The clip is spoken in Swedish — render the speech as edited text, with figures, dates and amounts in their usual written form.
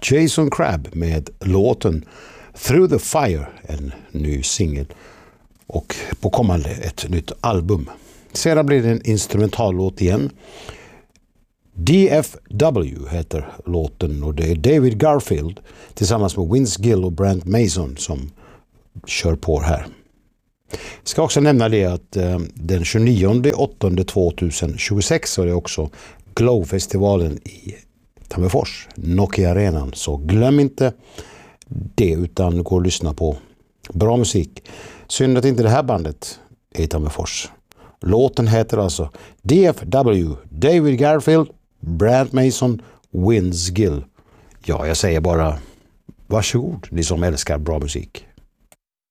Jason Crabb med låten Through the Fire, en ny singel och på kommande ett nytt album. Sedan blir det en instrumentallåt igen. DFW heter låten och det är David Garfield tillsammans med Vince Gill och Brent Mason som kör på här. Jag ska också nämna det att den 29/8/2026 så är det också Glow-festivalen i Tammerfors, Nokia-arenan. Så glöm inte det utan gå och lyssna på bra musik. Synd att inte det här bandet är i Tammerfors. Låten heter alltså DFW, David Garfield, Brent Mason, Vince Gill. Ja, jag säger bara varsågod, ni som älskar bra musik.